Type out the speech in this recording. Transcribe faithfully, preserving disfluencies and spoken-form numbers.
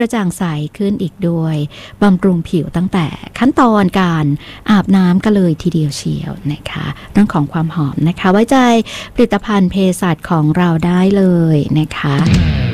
กระจ่างใสขึ้นอีกด้วยบำรุงผิวตั้งแต่ขั้นตอนการอาบน้ำกันเลยทีเดียวเชียวนะคะเรื่องของความหอมนะคะไว้ใจผลิตภัณฑ์เภสัชของเราได้เลยนะคะ